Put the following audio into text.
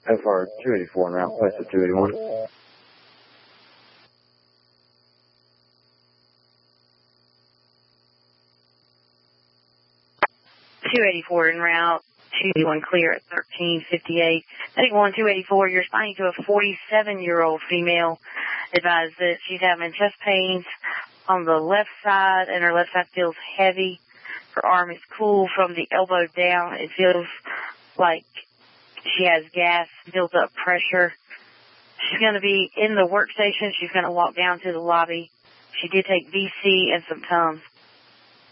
FR 284 en route, west of 281. 284 en route, 281 clear at 1358. Heading 1 284, you're responding to a 47-year-old female. Advised that she's having chest pains on the left side, and her left side feels heavy. Her arm is cool from the elbow down. It feels like she has gas, built up pressure. She's going to be in the workstation. She's going to walk down to the lobby. She did take VC and some Tums.